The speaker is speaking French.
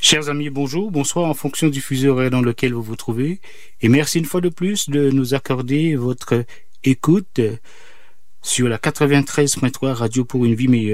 Chers amis, bonjour, bonsoir en fonction du fuseau horaire dans lequel vous vous trouvez. Et merci une fois de plus de nous accorder votre écoute sur la 93.3 Radio pour une vie meilleure.